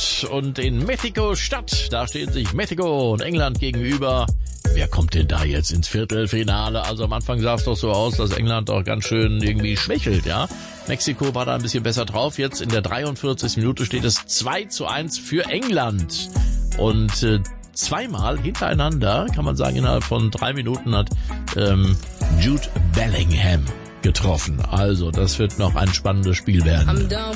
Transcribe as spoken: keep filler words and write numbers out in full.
England und in Mexiko-Stadt. Da stehen sich Mexiko und England gegenüber. Wer kommt denn da jetzt ins Viertelfinale? Also am Anfang sah es doch so aus, dass England doch ganz schön irgendwie schwächelt, ja. Mexiko war da ein bisschen besser drauf. Jetzt in der dreiundvierzigsten Minute steht es zwei zu eins für England. Und äh, zweimal hintereinander, kann man sagen, innerhalb von drei Minuten hat ähm, Jude Bellingham getroffen. Also das wird noch ein spannendes Spiel werden.